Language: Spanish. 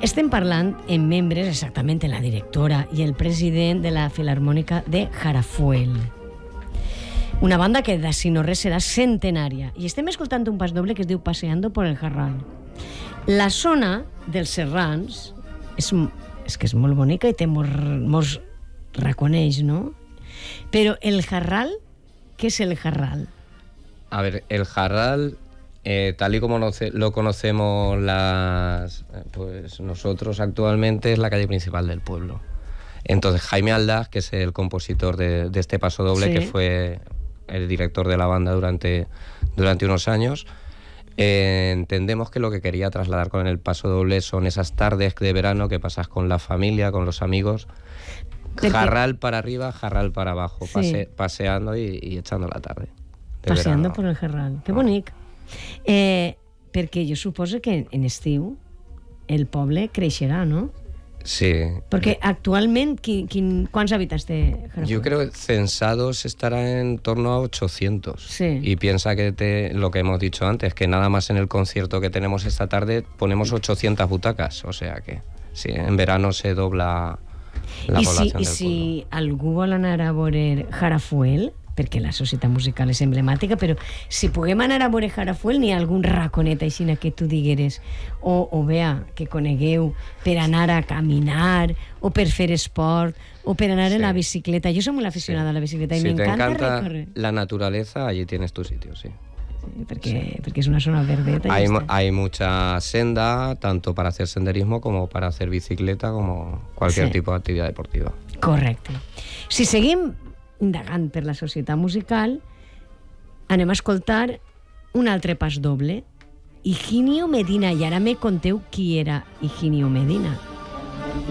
Estem parlant en membres, exactament en la directora i el president de la Filarmònica de Jarafuel. Una banda que, si no res, serà centenària. I estem escoltant un pas doble que es diu Paseando por el Jarral. La zona dels Serrans és que és molt bonica i té molts raconells, ¿no? Pero el Jarral, ¿qué es el Jarral? A ver, el Jarral, tal y como lo conocemos pues nosotros actualmente, es la calle principal del pueblo. Entonces Jaime Aldaz, que es el compositor de este paso doble, sí, que fue el director de la banda durante unos años, entendemos que lo que quería trasladar con el paso doble son esas tardes de verano que pasas con la familia, con los amigos, jarral para arriba, jarral para abajo, sí, paseando y echando la tarde. Paseando por el Jarral, que bonic. Perquè jo suposo que en estiu el poble creixerà, ¿no? Sí. Porque actualment, ¿cuántos habitantes de Jarafuel? Yo creo que censados estará en torno a 800. Sí. Y piensa que lo que hemos dicho antes, que nada más en el concierto que tenemos esta tarde ponemos 800 butacas. O sea que sí, en verano se dobla la población del pueblo. I si algú vol anar a veure Jarafuel, perquè la societat musical és emblemàtica, però si puguem anar a veure Jarafuel, n'hi ha algun raconet així que tu digueres, o vea, que conegueu per anar a caminar, o per fer esport, o per anar en la bicicleta. Jo soy molt aficionada a la bicicleta i m'encanta recórrer. La naturaleza, allí tienes tu sitio, sí. Porque es una zona verdeta. Hay mucha senda, tanto para hacer senderismo como para hacer bicicleta, como cualquier tipo de actividad deportiva. Correcte. Si seguim indagant per la societat musical, anem a escoltar un altre pas doble, Higinio Medina, i ara me conteu qui era Higinio Medina.